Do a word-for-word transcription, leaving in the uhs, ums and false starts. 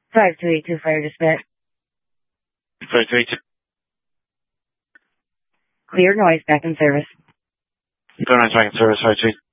five two eight two fire dispatch. five two eight two. Clear noise back in service. Clear noise back in service, five two eight two.